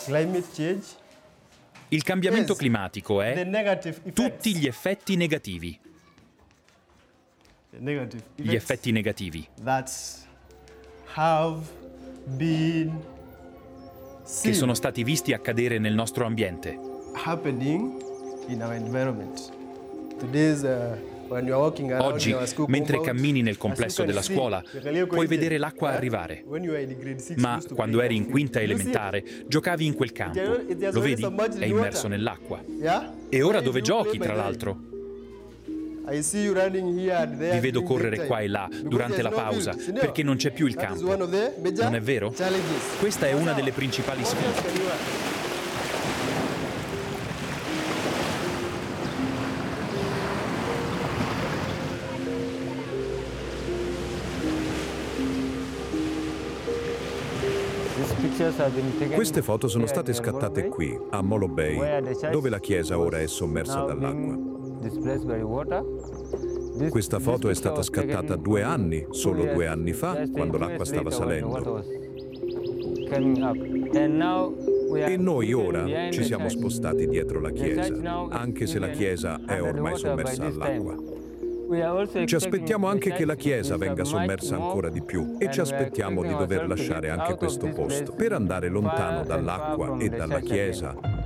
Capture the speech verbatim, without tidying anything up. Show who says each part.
Speaker 1: climate change.
Speaker 2: Il cambiamento
Speaker 1: Yes,
Speaker 2: climatico
Speaker 1: the
Speaker 2: è
Speaker 1: negative effects.
Speaker 2: tutti gli effetti negativi.
Speaker 1: The negative
Speaker 2: Gli
Speaker 1: effects
Speaker 2: effetti negativi
Speaker 1: that have been
Speaker 2: che
Speaker 1: seen
Speaker 2: sono stati visti accadere nel nostro ambiente.
Speaker 1: happening in our environment. Today's uh, when you are walking around
Speaker 2: Oggi,
Speaker 1: in our school
Speaker 2: mentre
Speaker 1: compound,
Speaker 2: cammini nel
Speaker 1: as you
Speaker 2: complesso
Speaker 1: can
Speaker 2: della
Speaker 1: see,
Speaker 2: scuola,
Speaker 1: the Galileo
Speaker 2: puoi
Speaker 1: Coincidence,
Speaker 2: vedere l'acqua
Speaker 1: eh,
Speaker 2: arrivare.
Speaker 1: when you were in grade six, you
Speaker 2: Ma
Speaker 1: used to
Speaker 2: quando
Speaker 1: play
Speaker 2: eri in
Speaker 1: that
Speaker 2: quinta
Speaker 1: field. You see it?
Speaker 2: elementare, giocavi in quel campo.
Speaker 1: It has
Speaker 2: Lo
Speaker 1: already
Speaker 2: vedi?
Speaker 1: submerged
Speaker 2: È
Speaker 1: in
Speaker 2: immerso
Speaker 1: water.
Speaker 2: nell'acqua.
Speaker 1: Yeah?
Speaker 2: E ora
Speaker 1: Where
Speaker 2: dove
Speaker 1: do you
Speaker 2: giochi,
Speaker 1: play
Speaker 2: tra
Speaker 1: by then?
Speaker 2: l'altro?
Speaker 1: I see you running here and there
Speaker 2: Vi vedo
Speaker 1: during
Speaker 2: correre
Speaker 1: break
Speaker 2: qua
Speaker 1: time.
Speaker 2: e là
Speaker 1: Because
Speaker 2: durante la
Speaker 1: there's no
Speaker 2: pausa,
Speaker 1: field, you know?
Speaker 2: perché non c'è più il
Speaker 1: That is
Speaker 2: campo.
Speaker 1: one of the major
Speaker 2: Non è vero?
Speaker 1: challenges.
Speaker 2: Questa è una delle principali
Speaker 1: What else
Speaker 2: sfide.
Speaker 1: can you add?
Speaker 3: Queste foto sono state scattate qui, a Molo Bay, dove la chiesa ora è sommersa dall'acqua. Questa foto è stata scattata due anni, solo due anni fa, quando l'acqua stava salendo. E noi ora ci siamo spostati dietro la chiesa, anche se la chiesa è ormai sommersa all'acqua. Ci aspettiamo anche che la chiesa venga sommersa ancora di più e ci aspettiamo di dover lasciare anche questo posto per andare lontano dall'acqua e dalla chiesa